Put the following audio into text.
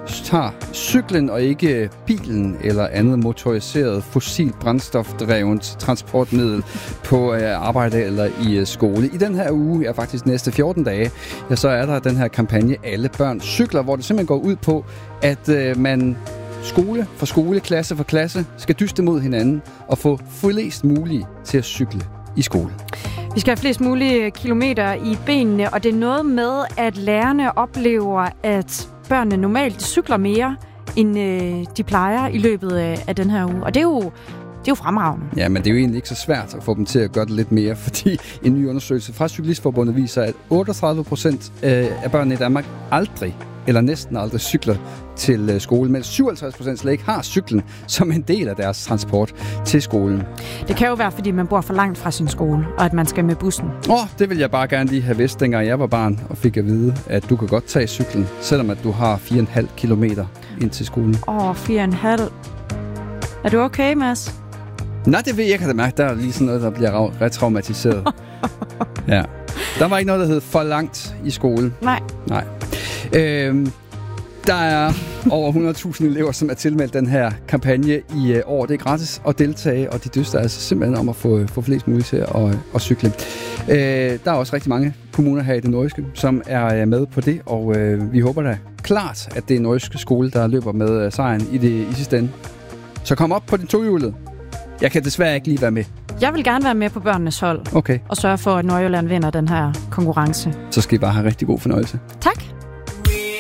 tager cyklen og ikke bilen eller andet motoriseret, fossil brændstofdrevent transportmiddel på arbejde eller i skole. I den her uge, faktisk næste 14 dage, så er der den her kampagne Alle Børn Cykler, hvor det simpelthen går ud på, at man skole for skole, klasse for klasse skal dyste mod hinanden og få flest muligt til at cykle i skole. Vi skal have flest mulige kilometer i benene, og det er noget med, at lærerne oplever, at børnene normalt cykler mere, end de plejer i løbet af den her uge. Og det er jo fremragende. Ja, men det er jo egentlig ikke så svært at få dem til at gøre det lidt mere, fordi en ny undersøgelse fra Cyklistforbundet viser, at 38% af børnene i Danmark aldrig eller næsten aldrig cykler til skole, mens 57% slet ikke har cyklen som en del af deres transport til skolen. Det kan jo være, fordi man bor for langt fra sin skole, og at man skal med bussen. Det vil jeg bare gerne lige have vidst, dengang jeg var barn, og fik at vide, at du kan godt tage cyklen, selvom at du har 4,5 kilometer ind til skolen. 4,5. Er du okay, Mads? Nej, det ved jeg ikke, at mærke. Der er lige sådan noget, der bliver retraumatiseret. Ja. Der var ikke noget, der hed for langt i skole. Nej. Der er over 100.000 elever, som er tilmeldt den her kampagne i år. Det er gratis at deltage, og de dyster altså simpelthen om at få flest muligt til at cykle. Der er også rigtig mange kommuner her i det nordjyske, som er med på det, og vi håber da klart, at det er nordjyske skole, der løber med sejren i sidste ende. Så kom op på din tohjulede. Jeg kan desværre ikke lige være med. Jeg vil gerne være med på børnenes hold. Okay. Og sørge for, at Nordjylland vinder den her konkurrence. Så skal I bare have rigtig god fornøjelse. Tak.